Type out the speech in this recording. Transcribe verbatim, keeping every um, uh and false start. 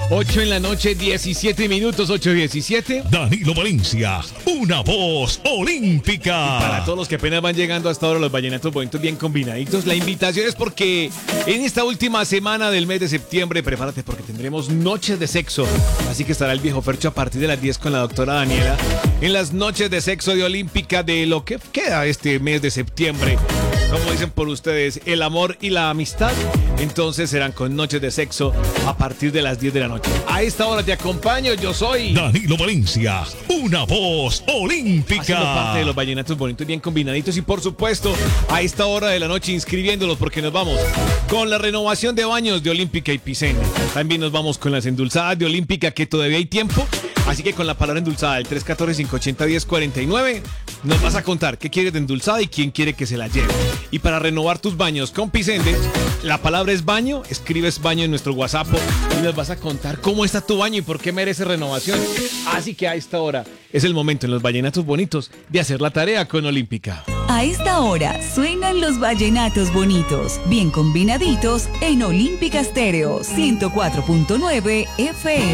ocho en la noche, diecisiete minutos, ocho diecisiete. Danilo Valencia, una voz olímpica. Y para todos los que apenas van llegando hasta ahora, los vallenatos bonitos bien combinaditos, la invitación es porque en esta última semana del mes de septiembre, prepárate porque tendremos noches de sexo. Así que estará el viejo Fercho a partir de las diez con la doctora Daniela en las noches de sexo de Olímpica de lo que queda este mes de septiembre. Como dicen por ustedes, el amor y la amistad. Entonces serán con noches de sexo a partir de las diez de la noche. A esta hora te acompaño, yo soy Danilo Valencia, una voz olímpica. Haciendo parte de los vallenatos bonitos, bien combinaditos. Y por supuesto, a esta hora de la noche inscribiéndolos porque nos vamos con la renovación de baños de Olímpica y Picén. También nos vamos con las endulzadas de Olímpica, que todavía hay tiempo. Así que con la palabra endulzada, el tres uno cuatro, cinco ocho cero, uno cero cuatro nueve, nos vas a contar qué quieres de endulzada y quién quiere que se la lleve. Y para renovar tus baños con Picende, la palabra es baño, escribes baño en nuestro WhatsApp y nos vas a contar cómo está tu baño y por qué merece renovación. Así que a esta hora es el momento en los vallenatos bonitos de hacer la tarea con Olímpica. A esta hora suenan los vallenatos bonitos, bien combinaditos en Olímpica Estéreo ciento cuatro punto nueve F M.